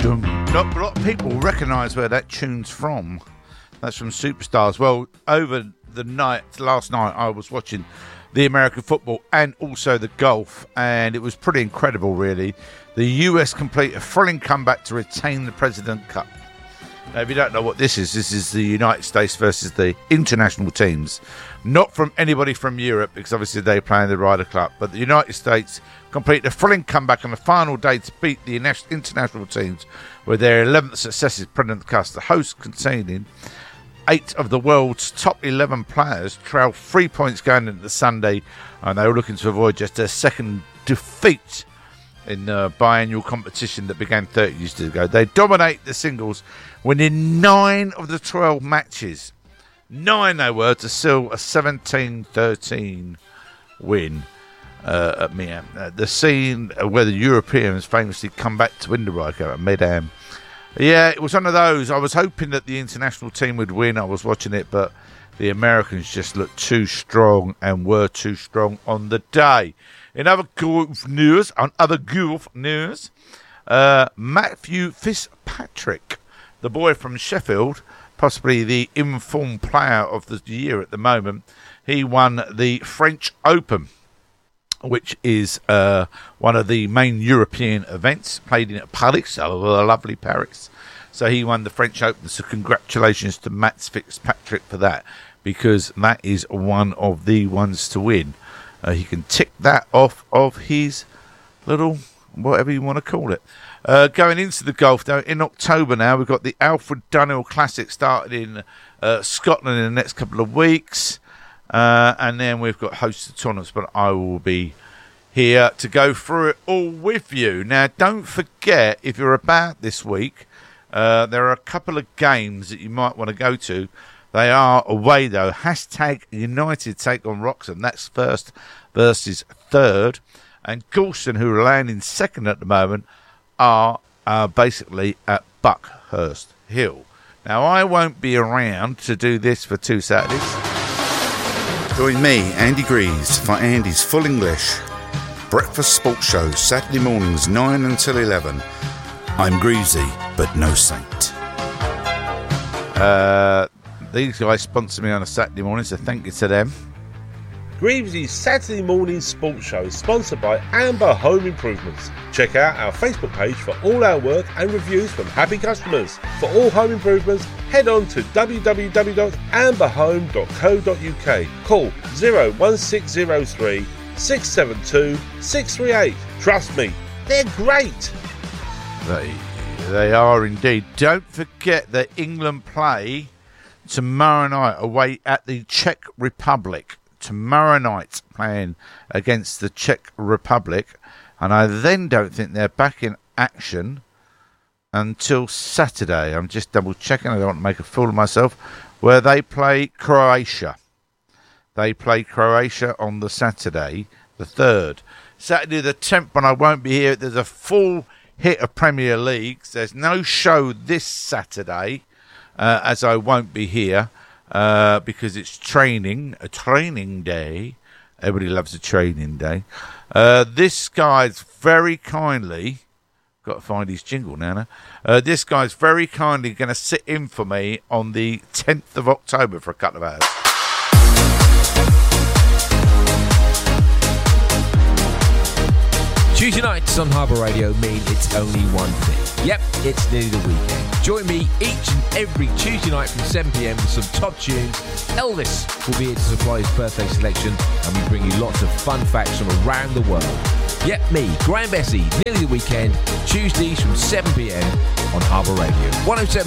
dum. Not a lot of people recognise where that tune's from. That's from Superstars. Well, over the night, last night, I was watching the American football and also the golf, and it was pretty incredible, really. The US complete a thrilling comeback to retain the President Cup. Now, if you don't know what this is the United States versus the international teams. Not from anybody from Europe, because obviously they play in the Ryder Cup, but the United States complete a thrilling comeback on the final day to beat the international teams with their 11th successive President Cup. The hosts conceding 8 of the world's top 11 players trailed 3 points going into the Sunday, and they were looking to avoid just their second defeat in the biannual competition that began 30 years ago. They dominate the singles, winning 9 of the 12 matches. 9 they were, to seal a 17-13 win at Miami. The scene where the Europeans famously come back to win the Ryder Cup at Mid-Am. Yeah, it was one of those. I was hoping that the international team would win. I was watching it, but the Americans just looked too strong and were too strong on the day. In other golf news, Matthew Fitzpatrick, the boy from Sheffield, possibly the informed player of the year at the moment, he won the French Open, which is one of the main European events, played in Paris, a lovely Paris. So he won the French Open, so congratulations to Matt Fitzpatrick for that, because that is one of the ones to win. He can tick that off of his little, whatever you want to call it. Going into the golf, though, in October now, we've got the Alfred Dunhill Classic started in Scotland in the next couple of weeks. And then we've got hosts of tournaments, but I will be here to go through it all with you. Now, don't forget, if you're about this week, there are a couple of games that you might want to go to. They are away, though. # United take on Wroxham. That's first versus third. And Galston, who are landing second at the moment, are basically at Buckhurst Hill. Now, I won't be around to do this for 2 Saturdays. Join me, Andy Greaves, for Andy's Full English Breakfast Sports Show, Saturday mornings 9 until 11. I'm Greavesy, but no saint. These guys sponsor me on a Saturday morning, so thank you to them. Greavesy's Saturday morning sports show is sponsored by Amber Home Improvements. Check out our Facebook page for all our work and reviews from happy customers. For all home improvements, head on to www.amberhome.co.uk. Call 01603 672 638. Trust me, they're great. They are indeed. Don't forget that England play tomorrow night away at the Czech Republic. Tomorrow night playing against the Czech Republic, and I then don't think they're back in action until Saturday. I'm just double checking, I don't want to make a fool of myself, where they play Croatia. They play Croatia on the Saturday, the 3rd. Saturday the 10th, when I won't be here, there's a full hit of Premier Leagues. There's no show this Saturday, as I won't be here. Because it's a training day. Everybody loves a training day. This guy's very kindly, got to find his jingle now. This guy's very kindly going to sit in for me on the 10th of October for a couple of hours. Tuesday nights on Harbour Radio mean it's only one thing. Yep, it's nearly the weekend. Join me each and every Tuesday night from 7pm with some top tunes. Elvis will be here to supply his birthday selection, and we bring you lots of fun facts from around the world. Yep, me, Graham Bessie, nearly the weekend, Tuesdays from 7pm on Harbour Radio. 107.